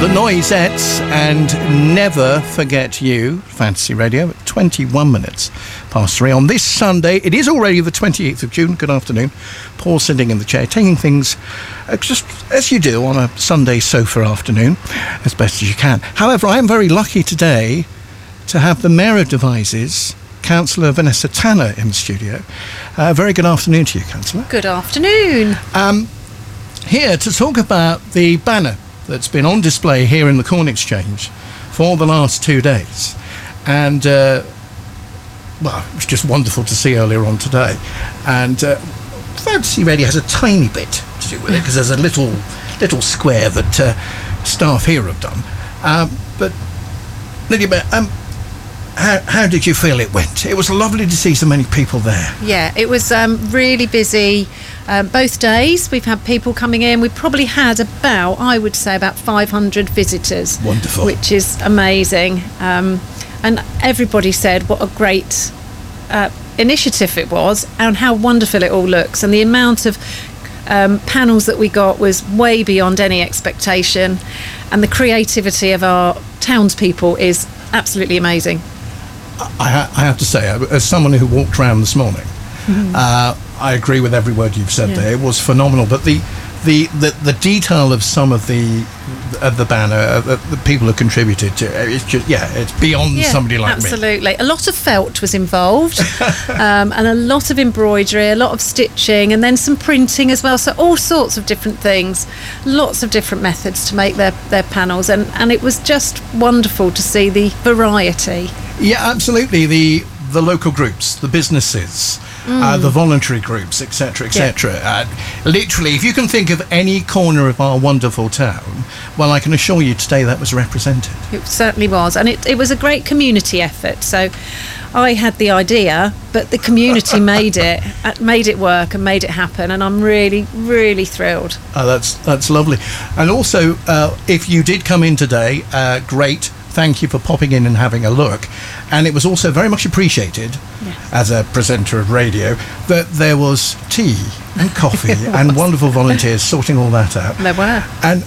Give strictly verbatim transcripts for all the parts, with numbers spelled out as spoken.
The Noisettes and Never Forget You, Fantasy Radio, at twenty-one minutes past three on this Sunday. It is already the twenty-eighth of June. Good afternoon. Paul sitting in the chair, taking things uh, just as you do on a Sunday sofa afternoon, as best as you can. However, I am very lucky today to have the Mayor of Devizes, Councillor Vanessa Tanner, in the studio. Uh, very good afternoon to you, Councillor. Good afternoon. Um, here to talk about the banner that's been on display here in the Corn Exchange for the last two days. And, uh, well, it was just wonderful to see earlier on today. And uh, Fantasy Radio has a tiny bit to do with it, because there's a little little square that uh, staff here have done. Um, but, Lydia, um, how, how did you feel it went? It was lovely to see so many people there. Yeah, it was um, really busy. Um, both days we've had people coming in. We probably had about, I would say, about five hundred visitors. Wonderful. Which is amazing. Um, and everybody said what a great uh, initiative it was and how wonderful it all looks. And the amount of um, panels that we got was way beyond any expectation. And the creativity of our townspeople is absolutely amazing. I, ha- I have to say, as someone who walked around this morning, mm-hmm. uh, I agree with every word you've said yeah. there. It was phenomenal. But the the, the, the detail of some of the of the banner, uh, the, the people who contributed to it, it's just, yeah, it's beyond yeah, somebody like absolutely. me. Absolutely. A lot of felt was involved, um, and a lot of embroidery, a lot of stitching, and then some printing as well. So all sorts of different things, lots of different methods to make their, their panels. And, and it was just wonderful to see the variety. Yeah, absolutely. The the local groups, the businesses, mm. uh, the voluntary groups, et cetera, et cetera. Yeah. Uh, literally, if you can think of any corner of our wonderful town, well, I can assure you today that was represented. It certainly was. And it, it was a great community effort. So I had the idea, but the community made it, made it work and made it happen. And I'm really, really thrilled. Oh, that's, that's lovely. And also, uh, if you did come in today, uh, great. Thank you for popping in and having a look. And it was also very much appreciated, yes. as a presenter of radio, that there was tea and coffee and wonderful volunteers sorting all that out. There were. And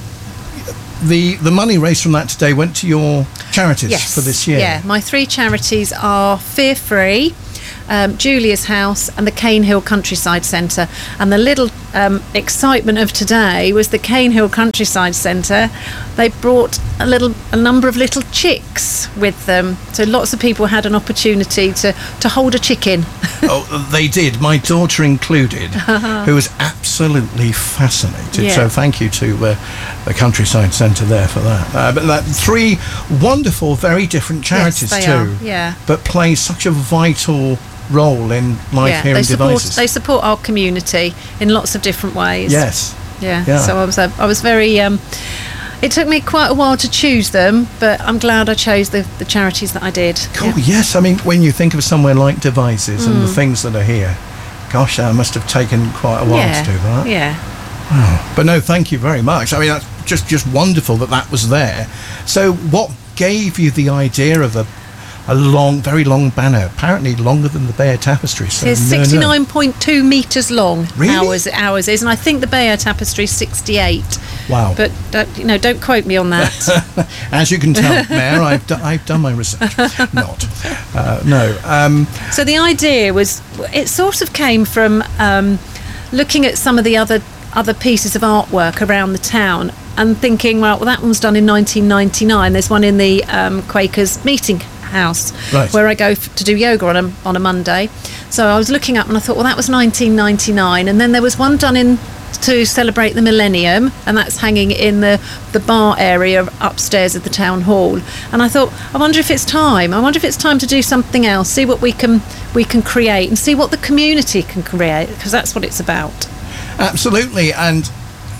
the the money raised from that today went to your charities yes. for this year. Yeah, my three charities are Fear Free, Um, Julia's House and the Cane Hill Countryside Centre. And the little um, excitement of today was the Cane Hill Countryside Centre. They brought a little, a number of little chicks with them, so lots of people had an opportunity to, to hold a chicken. Oh, they did, my daughter included, who was absolutely fascinated. Yeah. So thank you to uh, the Countryside Centre there for that. Uh, but that three wonderful, very different charities yes, they too, are. Yeah. but play such a vital role in life yeah, here they in support, Devizes. They support our community in lots of different ways. Yes. Yeah. yeah. So I was, uh, I was very. Um, it took me quite a while to choose them, but I'm glad I chose the, the charities that I did. Cool. Yeah. Yes. I mean, when you think of somewhere like Devizes mm. and the things that are here, gosh, that must have taken quite a while yeah. to do that. Yeah. Oh, but no, thank you very much. I mean, that's just just wonderful that that was there. So, what gave you the idea of a a long, very long banner, apparently longer than the Bayeux Tapestry. So it's no, sixty-nine point two no. metres long. Really? Ours, ours is, and I think the Bayeux Tapestry is sixty-eight. Wow! But don't, you know, don't quote me on that. As you can tell, Mayor, I've do, I've done my research. Not, uh, no. Um, so the idea was, it sort of came from um, looking at some of the other other pieces of artwork around the town and thinking, well, well that one's done in nineteen ninety-nine. There's one in the um, Quakers meeting house right. where I go f- to do yoga on a, on a Monday. So I was looking up and I thought, well, that was nineteen ninety-nine. And then there was one done in to celebrate the millennium, and that's hanging in the, the bar area upstairs at the town hall. And I thought, I wonder if it's time. I wonder if it's time to do something else, see what we can we can create and see what the community can create, because that's what it's about. Absolutely. And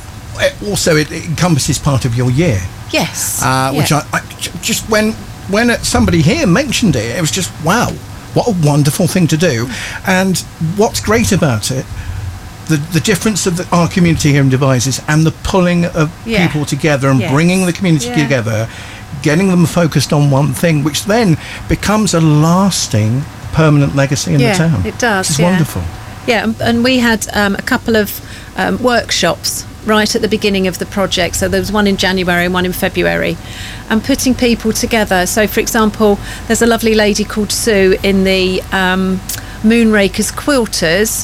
also it encompasses part of your year. Yes. Uh, yeah. Which I, I just when when somebody here mentioned it, it was just, wow, what a wonderful thing to do. And what's great about it, the the difference of the, our community here in Devizes and the pulling of yeah. people together and yes. bringing the community yeah. together, getting them focused on one thing, which then becomes a lasting, permanent legacy in yeah, the town. it does. It's yeah. wonderful. Yeah, and, and we had um, a couple of um, workshops right at the beginning of the project. So there was one in January and one in February, and putting people together. So, for example, there's a lovely lady called Sue in the um, Moonrakers Quilters,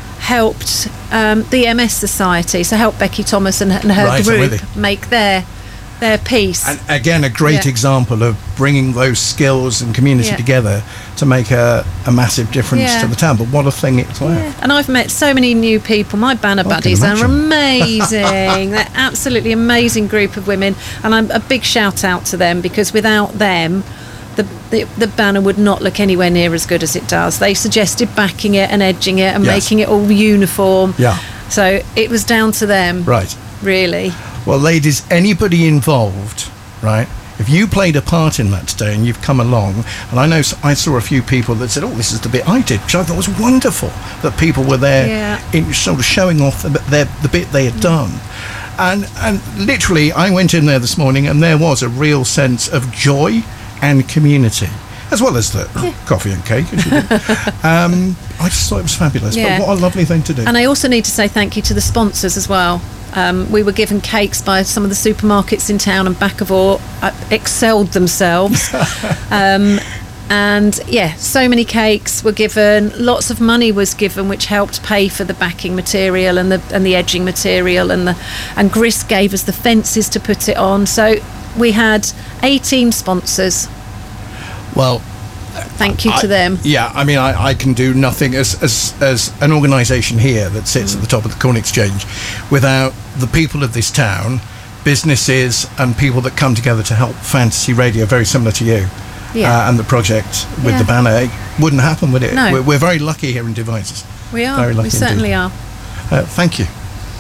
helped um, the M S Society, so helped Becky Thomas and, and her Right, I'm group with you. make their their piece. And again, a great Yeah. example of bringing those skills and community Yeah. together to make a, a massive difference Yeah. to the town. But what a thing it's worth. Yeah. And I've met so many new people. My banner I can buddies are imagine. amazing. They're absolutely amazing group of women, and I'm a big shout out to them, because without them, the, the the banner would not look anywhere near as good as it does. They suggested backing it and edging it and Yes. making it all uniform. Yeah. So it was down to them, Right. really. Well, ladies, anybody involved, right? If you played a part in that today and you've come along, and I know s- I saw a few people that said, "Oh, this is the bit I did," which I thought was wonderful, that people were there Yeah. in sort of showing off the, bit- their, the bit they had done. And, and literally, I went in there this morning and there was a real sense of joy and community, as well as the coffee and cake, as you did. um, I just thought it was fabulous. Yeah. But what a lovely thing to do. And I also need to say thank you to the sponsors as well. Um, we were given cakes by some of the supermarkets in town, and Bakkavor uh, excelled themselves. um, and yeah, so many cakes were given. Lots of money was given, which helped pay for the backing material and the and the edging material, and the and Gris gave us the fences to put it on. So we had eighteen sponsors. Well, Thank you I- to them. Yeah, I mean, I, I can do nothing as as, as an organisation here that sits at the top of the Corn Exchange without the people of this town, businesses and people that come together to help Fantasy Radio, very similar to you, Yeah. uh, and the project with Yeah. the banner. It wouldn't happen, would it? No. We're, we're very lucky here in Devizes. We are. Very lucky We certainly indeed. are. Uh, thank you.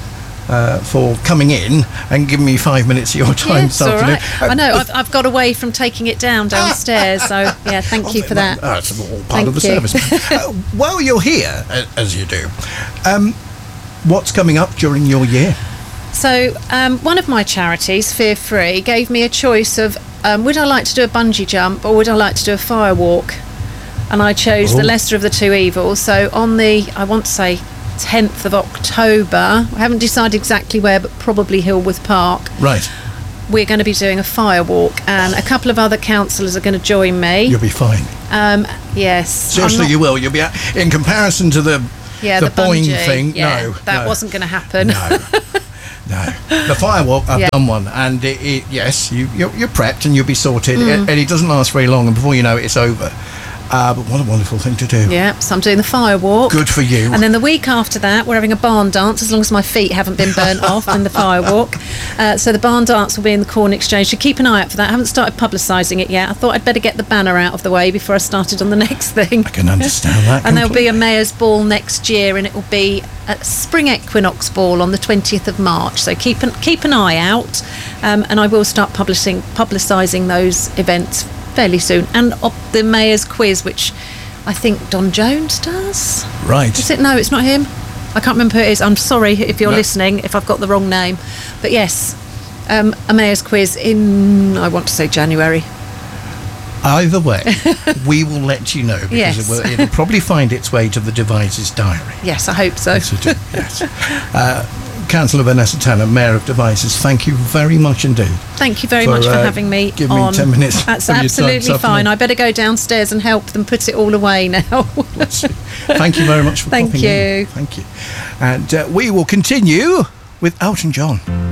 Uh, for coming in and giving me five minutes of your time Yeah, this it's all afternoon. right. Uh, I know. I've, I've got away from taking it down downstairs. So yeah, thank you for that. Oh, it's all part Thank of the you. service. uh, while you're here, a- as you do, um, what's coming up during your year? So um, one of my charities, Fear Free, gave me a choice of um, would I like to do a bungee jump or would I like to do a fire walk? And I chose Oh. the lesser of the two evils. So on the, I want to say, tenth of October, I haven't decided exactly where, but probably Hillworth Park, Right, we're going to be doing a fire walk, and a couple of other councillors are going to join me. you'll be fine. Um, yes. Seriously, I'm not- you will. You'll be at, in comparison to the Yeah, the, the, Boeing bungee, thing. yeah, no, that no, wasn't going to happen. No, no. The firewalk, I've Yeah. done one, and it, it, yes, you you're, you're prepped and you'll be sorted, Mm. and it doesn't last very long, and before you know it, it's over. Uh, but what a wonderful thing to do. Yeah, so I'm doing the fire walk. Good for you. And then the week after that, we're having a barn dance, as long as my feet haven't been burnt off in the fire walk. Uh, so the barn dance will be in the Corn Exchange. So keep an eye out for that. I haven't started publicising it yet. I thought I'd better get the banner out of the way before I started on the next thing. I can understand that. And there'll be completely. a mayor's ball next year, and it will be a spring equinox ball on the twentieth of March. So keep an keep an eye out, um, and I will start publishing publicising those events fairly soon. And op- the mayor's quiz, which I think Don Jones does. Right. Is it? No, it's not him. I can't remember who it is. I'm sorry if you're No. listening if I've got the wrong name, but yes, um, a mayor's quiz in, I want to say January. Either way, we will let you know because Yes. it will, it'll probably find its way to the Devices diary. Yes, I hope so. Yes, it do, yes. Uh, Councillor Vanessa Tanner, Mayor of Devices, thank you very much indeed. Thank you very For, much for uh, having me give me on. ten minutes That's of your time this absolutely fine. afternoon. I better go downstairs and help them put it all away now. Bless you. Thank you very much for Thank popping you. in. Thank you. And uh, we will continue with Elton John.